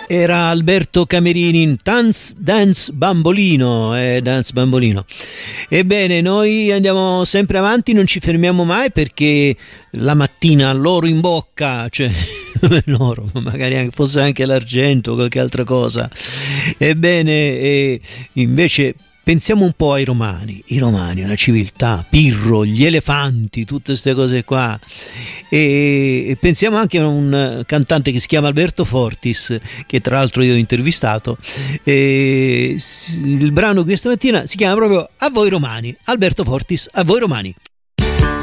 Era Alberto Camerini in Dance Bambolino, Dance Bambolino. Ebbene, noi andiamo sempre avanti, non ci fermiamo mai perché la mattina l'oro in bocca, cioè l'oro, magari fosse anche l'argento o qualche altra cosa. Ebbene, invece pensiamo un po' ai romani, i romani, una civiltà, Pirro, gli elefanti, tutte queste cose qua. E pensiamo anche a un cantante che si chiama Alberto Fortis, che tra l'altro io ho intervistato. Il brano questa mattina si chiama proprio A voi romani, Alberto Fortis, A voi romani.